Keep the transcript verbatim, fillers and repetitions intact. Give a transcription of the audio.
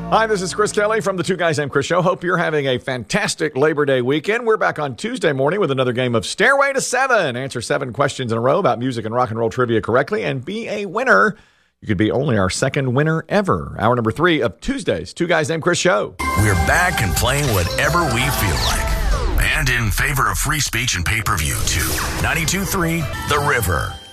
Hi, this is Chris Kelly from the Two Guys Named Chris Show. Hope you're having a fantastic Labor Day weekend. We're back on Tuesday morning with another game of Stairway to Seven. Answer seven questions in a row about music and rock and roll trivia correctly and be a winner. You could be only our second winner ever. Hour number three of Tuesday's Two Guys Named Chris Show. We're back and playing whatever we feel like. And in favor of free speech and pay-per-view, too. ninety-two point three The River.